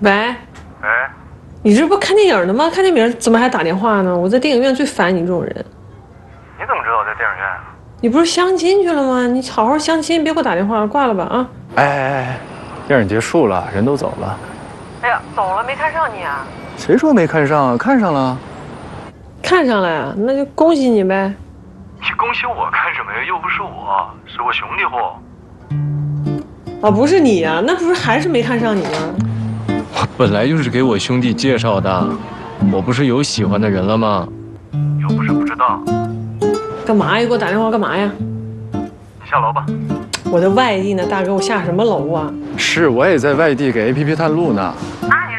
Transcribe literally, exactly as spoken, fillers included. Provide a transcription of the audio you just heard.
喂， 喂， 你这不看电影呢吗？看电影怎么还打电话呢？我在电影院最烦你这种人。 你怎么知道我在电影院啊？ 你不是相亲去了吗？你好好相亲，别给我打电话了，挂了吧啊！ 哎哎哎，电影结束了，人都走了。 哎呀，走了没看上你啊？ 谁说没看上？看上了。 看上了呀，那就恭喜你呗。 你恭喜我干什么呀？又不是我，是我兄弟伙。 啊，不是你呀，那不是还是没看上你吗？ 我本来就是给我兄弟介绍的，我不是有喜欢的人了吗？ 又不是不知道。 干嘛呀？给我打电话干嘛呀？ 你下楼吧。 我在外地呢，大哥，我下什么楼啊？ 是，我也在外地给 A P P 探路呢。 那你